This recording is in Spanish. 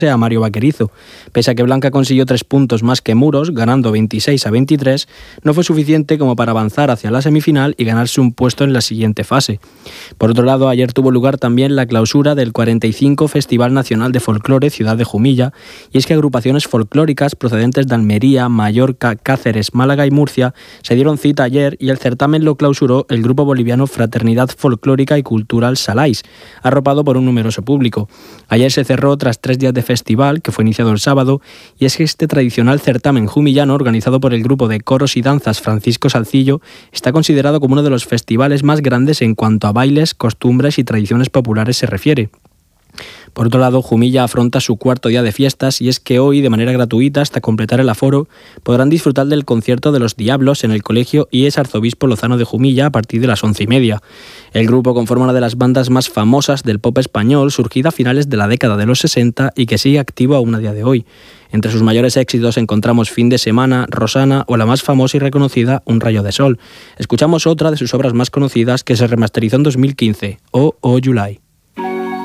a Mario Vaquerizo. Pese a que Blanca consiguió 3 puntos más que Muros, ganando 26-23, no fue suficiente como para avanzar hacia la semifinal y ganarse un puesto en la siguiente fase. Por otro lado, ayer tuvo lugar también la clausura del 45 Festival Nacional de Folclore Ciudad de Jumilla, y es que agrupaciones folclóricas procedentes de Almería, Mallorca, Cáceres, Málaga y Murcia se dieron cita ayer, y el certamen lo clausuró el grupo boliviano Fraternidad Folclórica y Cultural Salais, arropado por un numeroso público. Ayer se cerró tras 3 días de festival, que fue iniciado el sábado, y es que este tradicional certamen jumillano, organizado por el grupo de coros y danzas Francisco Salcillo, está considerado como uno de los festivales más grandes en cuanto a bailes, costumbres y tradiciones populares se refiere. Por otro lado, Jumilla afronta su 4º día de fiestas, y es que hoy, de manera gratuita hasta completar el aforo, podrán disfrutar del concierto de Los Diablos en el Colegio IES Arzobispo Lozano de Jumilla a partir de las 11:30. El grupo conforma una de las bandas más famosas del pop español, surgida a finales de la década de los 60 y que sigue activo aún a día de hoy. Entre sus mayores éxitos encontramos Fin de Semana, Rosana o la más famosa y reconocida Un Rayo de Sol. Escuchamos otra de sus obras más conocidas, que se remasterizó en 2015, Oh Oh July.